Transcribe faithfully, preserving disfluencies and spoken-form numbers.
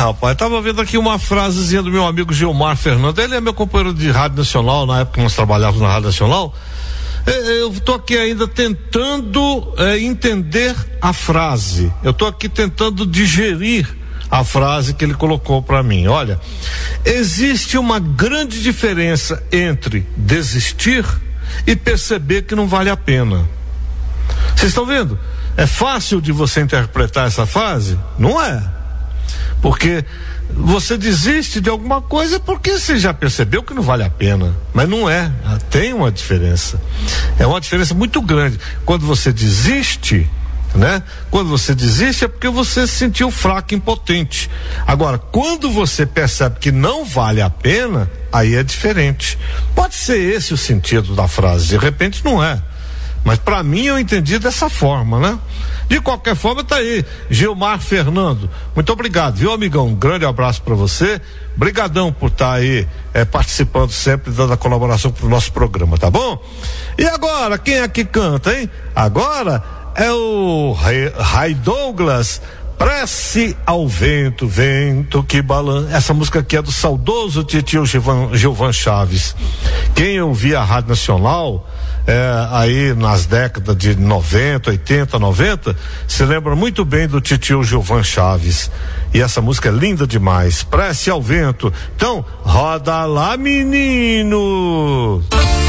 rapaz, tava vendo aqui uma frasezinha do meu amigo Gilmar Fernando. Ele é meu companheiro de Rádio Nacional, na época que nós trabalhávamos na Rádio Nacional. Eu tô aqui ainda tentando é, entender a frase. Eu tô aqui tentando digerir a frase que ele colocou para mim. Olha, existe uma grande diferença entre desistir e perceber que não vale a pena. Vocês estão vendo? É fácil de você interpretar essa frase? Não é. Porque você desiste de alguma coisa porque você já percebeu que não vale a pena. Mas não é. Tem uma diferença. É uma diferença muito grande. Quando você desiste, né? Quando você desiste é porque você se sentiu fraco, impotente. Agora, quando você percebe que não vale a pena, aí é diferente. Pode ser esse o sentido da frase. De repente não é. Mas para mim eu entendi dessa forma, né? De qualquer forma, tá aí, Gilmar Fernando. Muito obrigado, viu, amigão? Um grande abraço para você. Brigadão por estar tá aí é, participando sempre, dando a colaboração pro nosso programa, tá bom? E agora, quem é que canta, hein? Agora é o Ray Douglas. Prece ao vento, vento que balança. Essa música aqui é do saudoso titio Gilvan, Gilvan Chaves. Quem ouvia a Rádio Nacional é, aí nas décadas de noventa, oitenta, noventa, se lembra muito bem do titio Gilvan Chaves. E essa música é linda demais. Prece ao vento. Então, roda lá, menino.